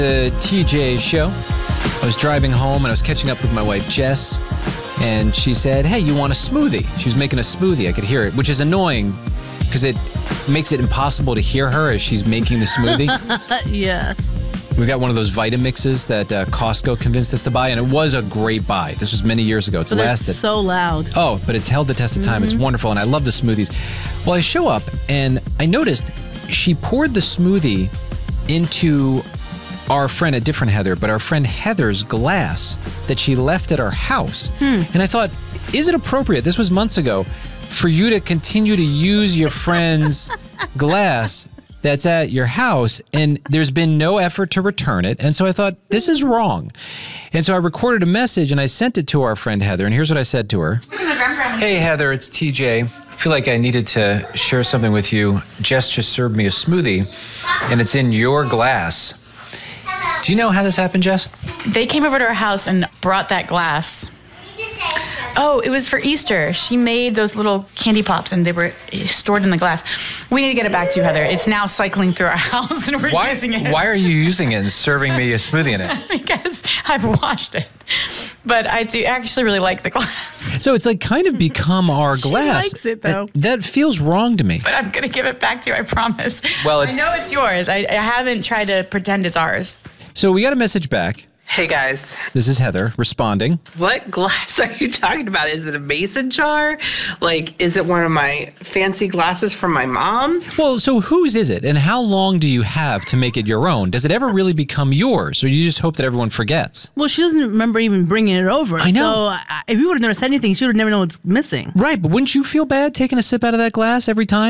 The TJ show. I was driving home and I was catching up with my wife, Jess, and she said, hey, you want a smoothie? She was making a smoothie. I could hear it, which is annoying because it makes it impossible to hear her as she's making the smoothie. Yes. We got one of those Vitamixes that Costco convinced us to buy, and it was a great buy. This was many years ago. It's lasted. They're so loud. Oh, but it's held the test of time. It's wonderful, and I love the smoothies. Well, I show up, and I noticed she poured the smoothie into our friend, a different Heather, but our friend Heather's glass that she left at our house. And I thought, is it appropriate, this was months ago, for you to continue to use your friend's glass that's at your house, and there's been no effort to return it. And so I thought, this is wrong. And so I recorded a message and I sent it to our friend Heather, and here's what I said to her. Hey Heather, it's TJ. I feel like I needed to share something with you. Jess just served me a smoothie, and it's in your glass. Do you know how this happened, Jess? They came over to our house and brought that glass. Oh, it was for Easter. She made those little candy pops, and they were stored in the glass. We need to get it back to you, Heather. It's now cycling through our house, and we're using it. Why are you using it and serving me a smoothie in it? Because I've washed it. But I do actually really like the glass. So it's like kind of become our glass. She likes it, though. That feels wrong to me. But I'm going to give it back to you, I promise. Well, I know it's yours. I haven't tried to pretend it's ours. So we got a message back. Hey guys, This is Heather responding. what glass are you talking about? Is it a mason jar? Like, is it one of my fancy glasses from my mom? Well, so whose is it, and how long do you have to make it your own? Does it ever really become yours, or do you just hope that everyone forgets? Well, she doesn't remember even bringing it over. I know. So if you would have never said anything, she would have never known what's missing. Right, but wouldn't you feel bad taking a sip out of that glass every time?